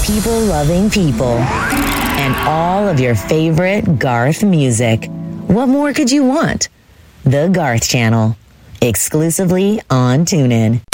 people loving people, and all of your favorite Garth music. What more could you want? The Garth Channel, exclusively on TuneIn.